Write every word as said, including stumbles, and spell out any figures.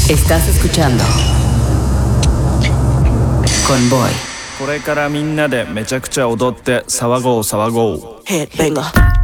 Estás escuchando Convoy. これからみんなでめちゃくちゃ踊って騒ごう騒ごう。 Headbanger.